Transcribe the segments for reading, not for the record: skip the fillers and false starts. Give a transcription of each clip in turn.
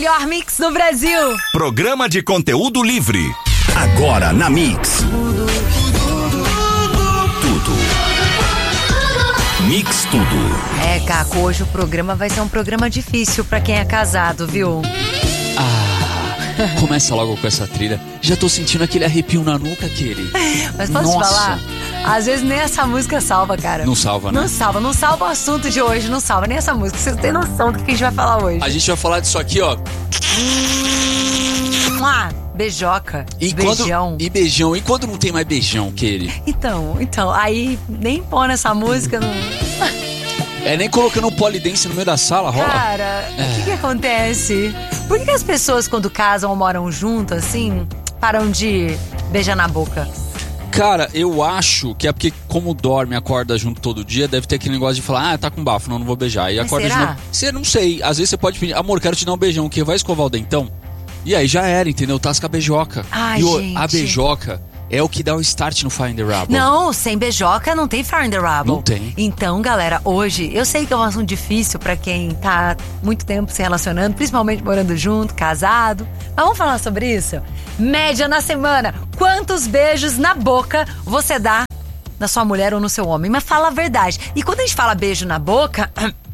melhor mix do Brasil. Programa de conteúdo livre. Agora na Mix. Tudo. Mix Tudo. É, Caco, hoje o programa vai ser um programa difícil pra quem é casado, viu? Começa logo com essa trilha. Já tô sentindo aquele arrepio na nuca, aquele. Mas posso te falar? Às vezes nem essa música salva, cara. Não salva, né? Não salva o assunto de hoje, não salva nem essa música. Você tem noção do que a gente vai falar hoje. A gente vai falar disso aqui, ó. Beijoca. E beijão. E beijão. E quando não tem mais beijão, Kelly? Então, aí nem pôr nessa música, não... É, nem colocando um polidense no meio da sala, rola? Cara, o que acontece? Por que as pessoas quando casam ou moram juntas, assim, param de beijar na boca? Cara, eu acho que é porque como dorme e acorda junto todo dia, deve ter aquele negócio de falar, tá com bafo, não vou beijar. E mas acorda será? de novo. Você não sei, às vezes você pode pedir, amor, quero te dar um beijão, que vai escovar o dentão? E aí já era, entendeu? Tasca a beijoca. Ai, e gente. A beijoca é o que dá o start no Fire in the Rubble. Não, sem beijoca não tem Fire in the Rubble. Não tem. Então, galera, hoje, eu sei que é um assunto difícil pra quem tá muito tempo se relacionando, principalmente morando junto, casado. Mas vamos falar sobre isso? Média na semana. Quantos beijos na boca você dá na sua mulher ou no seu homem? Mas fala a verdade. E quando a gente fala beijo na boca...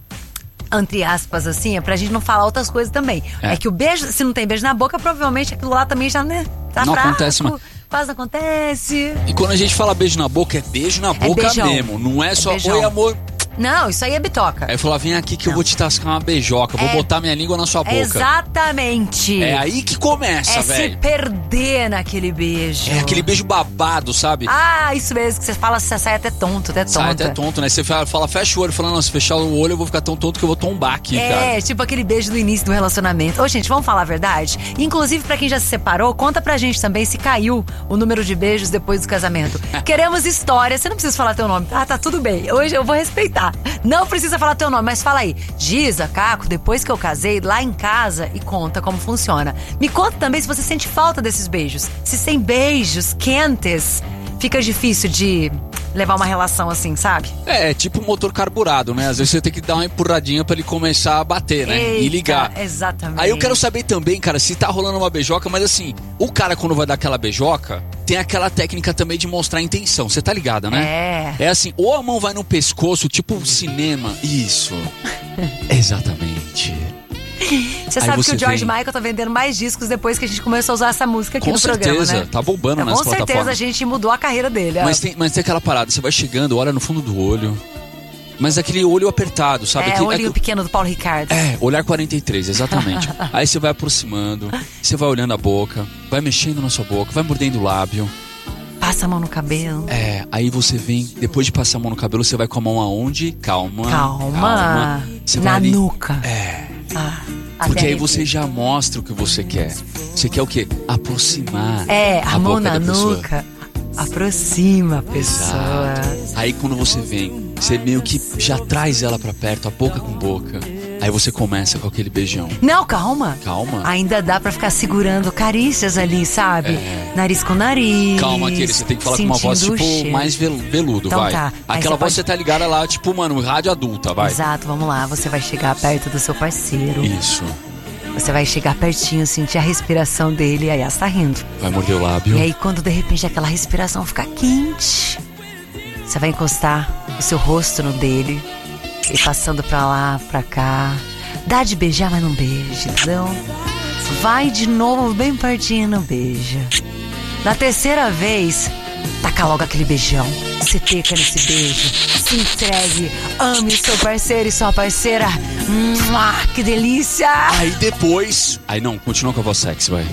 entre aspas, assim, é pra gente não falar outras coisas também. É que o beijo, se não tem beijo na boca, provavelmente aquilo lá também já, né, tá não fraco, acontece, mas... quase não acontece. E quando a gente fala beijo na boca, é beijo na boca beijão. mesmo. Não é só, beijão. oi amor. Não, isso aí é bitoca. Aí eu falo, vem aqui que eu vou te tascar uma beijoca. Vou botar minha língua na sua boca. Exatamente. É aí que começa, velho. Se perder naquele beijo. É aquele beijo babado, sabe? Ah, isso mesmo, que você fala, você sai até tonto, até tonta. Sai até tonto, né? Você fala, fecha o olho, falando, se fechar o olho eu vou ficar tão tonto que eu vou tombar aqui, cara. É, tipo aquele beijo do início do relacionamento. Ô, gente, vamos falar a verdade? Inclusive, pra quem já se separou, conta pra gente também se caiu o número de beijos depois do casamento. Queremos história, você não precisa falar teu nome. Tá tudo bem, hoje eu vou respeitar. Não precisa falar teu nome, mas fala aí. Giza, Caco, depois que eu casei, lá em casa, e conta como funciona. Me conta também se você sente falta desses beijos. Se sem beijos quentes, fica difícil de levar uma relação assim, sabe? É tipo um motor carburado, né? Às vezes você tem que dar uma empurradinha pra ele começar a bater, né? Eita, e ligar. Exatamente. Aí eu quero saber também, cara, se tá rolando uma beijoca, mas assim, o cara quando vai dar aquela beijoca, tem aquela técnica também de mostrar a intenção. Você tá ligada, né? É assim, ou a mão vai no pescoço, tipo cinema. Isso. Exatamente. Você sabe que o George Michael tá vendendo mais discos depois que a gente começou a usar essa música aqui no programa, né? Tá bombando nas plataformas. Com certeza a gente mudou a carreira dele. Mas tem aquela parada, você vai chegando, olha no fundo do olho, mas aquele olho apertado, sabe? O olhinho pequeno do Paulo Ricardo. Olhar 43, exatamente. Aí você vai aproximando, você vai olhando a boca, vai mexendo na sua boca, vai mordendo o lábio. Passa a mão no cabelo. Aí você vem, depois de passar a mão no cabelo, você vai com a mão aonde? Calma. Você na vai ali, nuca. Porque aí você já mostra o que você quer. Você quer o quê? Aproximar a mão na nuca. Aproxima a pessoa. Exato. Aí quando você vem, você meio que já traz ela pra perto, a boca com boca. Aí você começa com aquele beijão. Não, calma. Calma. Ainda dá pra ficar segurando carícias ali, sabe? Nariz com nariz. Calma, aquele, você tem que falar com uma voz tipo mais veludo, então, vai. Tá. Aquela voz você tá ligada lá, tipo, mano, rádio adulta, vai. Exato, vamos lá. Você vai chegar perto do seu parceiro. Isso. Você vai chegar pertinho, sentir a respiração dele e aí ela tá rindo. Vai morder o lábio. E aí quando de repente aquela respiração ficar quente, você vai encostar o seu rosto no dele e passando pra lá, pra cá. Dá de beijar, mas não beija, entendeu? Vai de novo bem pertinho, não beija. Na terceira vez, taca logo aquele beijão. Se pica nesse beijo. Se entregue. Ame seu parceiro e sua parceira. Que delícia! Aí depois... Aí não, continua com a voz sexy, vai.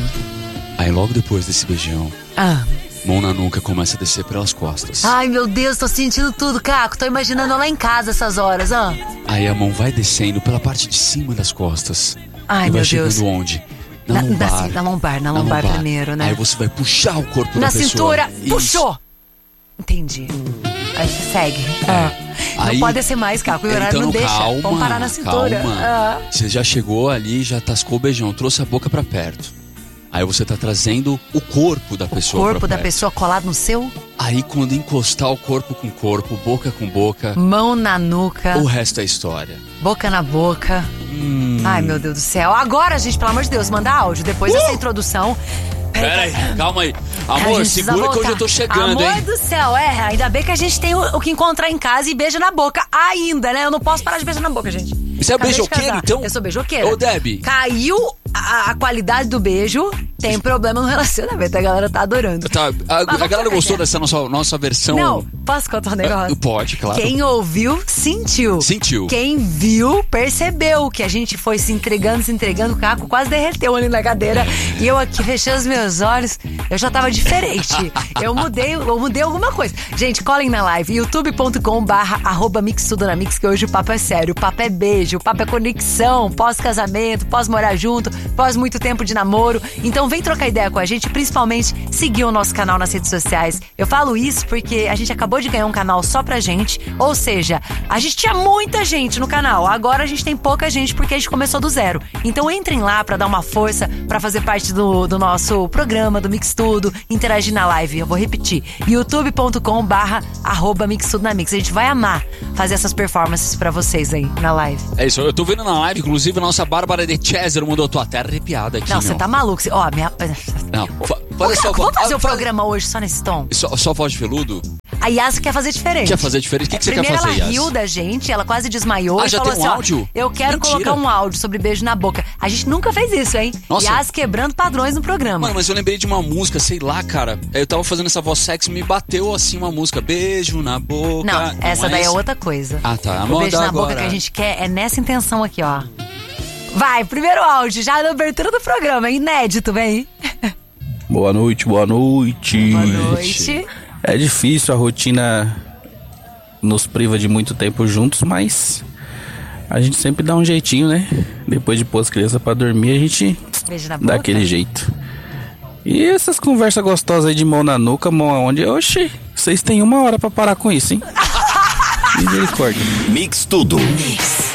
Aí logo depois desse beijão... Mão na nuca começa a descer pelas costas. Ai, meu Deus, tô sentindo tudo, Caco. Tô imaginando lá em casa essas horas, Aí a mão vai descendo pela parte de cima das costas. Ai, e vai meu chegando Deus. Onde? Na lombar. Na lombar primeiro, né? Aí você vai puxar o corpo da pessoa. Na cintura, Isso. puxou! Entendi. Aí você segue. Não Aí, pode descer mais, Caco. O horário então, não deixa. calma, Vamos parar na cintura. Calma. Você já chegou ali, já tascou o beijão, trouxe a boca pra perto. Aí você tá trazendo o corpo da pessoa. O corpo da pessoa colado no seu? Aí quando encostar o corpo com corpo, boca com boca, mão na nuca, o resto é história. Boca na boca. Ai, meu Deus do céu. Agora, gente, pelo amor de Deus, manda áudio depois dessa introdução. Peraí, calma aí. Amor, segura que hoje eu tô chegando, hein? Amor do céu, ainda bem que a gente tem o que encontrar em casa e beija na boca ainda, né? Eu não posso parar de beijar na boca, gente. Você é beijoqueira, então? Eu sou beijoqueira. Ô, Debbie. Caiu a qualidade do beijo, tem problema no relacionamento. A galera tá adorando. Tá, a galera gostou dessa nossa versão? Não, posso contar um negócio? Pode, claro. Quem ouviu, sentiu. Sentiu. Quem viu, percebeu que a gente foi se entregando, o Caco quase derreteu ali na cadeira. E eu aqui fechei os meus olhos, eu já tava diferente. Eu mudei alguma coisa. Gente, colhem na live, youtube.com/mixtudonamix, que hoje o papo é sério, o papo é beijo, o papo é conexão, pós-casamento, pós-morar junto, pós muito tempo de namoro. Então vem trocar ideia com a gente, principalmente seguir o nosso canal nas redes sociais. Eu falo isso porque a gente acabou de ganhar um canal só pra gente, ou seja, a gente tinha muita gente no canal, agora a gente tem pouca gente porque a gente começou do zero. Então entrem lá pra dar uma força, pra fazer parte do nosso programa, do Mix Tudo, interagir na live. Eu vou repetir, youtube.com/mixtudonamix. A gente vai amar fazer essas performances pra vocês aí na live. É isso, eu tô vendo na live, inclusive a nossa Bárbara de César mandou, eu tô até arrepiada aqui. Não, você tá maluco. Ó, minha... Não, vamos fazer o programa hoje só nesse tom? Só voz de veludo? A Yas quer fazer diferente. Quer fazer diferente? O que você quer fazer, Yas? Primeiro ela riu da gente, ela quase desmaiou e já falou tem um assim, áudio? Eu quero colocar um áudio sobre beijo na boca. A gente nunca fez isso, hein? Nossa. Yas quebrando padrões no programa. Mano, mas eu lembrei de uma música, sei lá, cara. Eu tava fazendo essa voz sexy, me bateu assim uma música, beijo na boca. Não, essa daí é outra coisa. Ah, tá. O beijo na boca que a gente quer é nessa intenção aqui, ó. Vai, primeiro áudio, já na abertura do programa, é inédito, vem. Boa noite, boa noite. Boa noite. É difícil, a rotina nos priva de muito tempo juntos, mas a gente sempre dá um jeitinho, né? Depois de pôr as crianças pra dormir, a gente dá aquele jeito. E essas conversas gostosas aí de mão na nuca, mão aonde? Oxi, vocês têm 1 hora pra parar com isso, hein? Misericórdia. Mix Tudo.